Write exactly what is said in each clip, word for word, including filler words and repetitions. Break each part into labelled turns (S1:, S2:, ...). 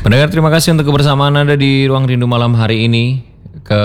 S1: Pendengar, terima kasih untuk kebersamaan Anda di Ruang Rindu malam hari ini. Ke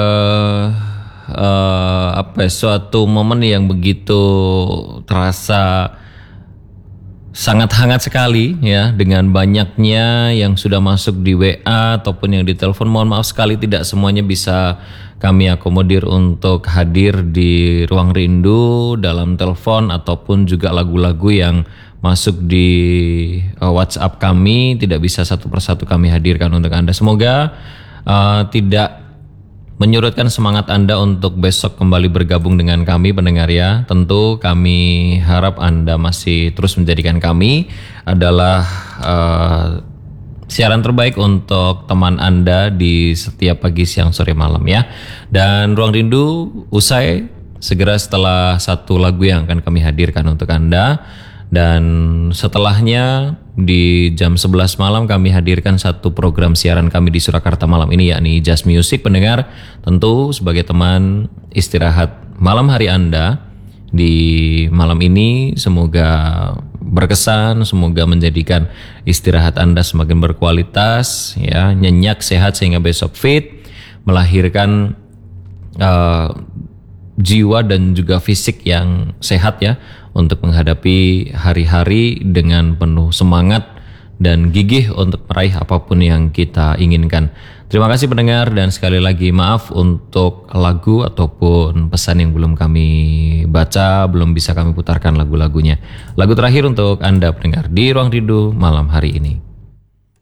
S1: uh, apa ya, suatu momen yang begitu terasa sangat hangat sekali ya, dengan banyaknya yang sudah masuk di W A ataupun yang ditelepon. Mohon maaf sekali tidak semuanya bisa kami akomodir untuk hadir di Ruang Rindu dalam telepon ataupun juga lagu-lagu yang masuk di uh, WhatsApp kami, tidak bisa satu persatu kami hadirkan untuk Anda. Semoga uh, tidak menyurutkan semangat Anda untuk besok kembali bergabung dengan kami, pendengar ya. Tentu kami harap Anda masih terus menjadikan kami adalah uh, siaran terbaik untuk teman Anda di setiap pagi, siang, sore, malam ya. Dan Ruang Rindu usai segera setelah satu lagu yang akan kami hadirkan untuk Anda. Dan setelahnya di jam sebelas malam kami hadirkan satu program siaran kami di Surakarta malam ini, yakni Just Music. Pendengar, tentu sebagai teman istirahat malam hari Anda di malam ini, semoga berkesan, semoga menjadikan istirahat Anda semakin berkualitas ya, nyenyak, sehat sehingga besok fit, melahirkan uh, jiwa dan juga fisik yang sehat ya, untuk menghadapi hari-hari dengan penuh semangat dan gigih untuk meraih apapun yang kita inginkan. Terima kasih pendengar, dan sekali lagi maaf untuk lagu ataupun pesan yang belum kami baca, belum bisa kami putarkan lagu-lagunya. Lagu terakhir untuk Anda pendengar di Ruang Rindu malam hari ini.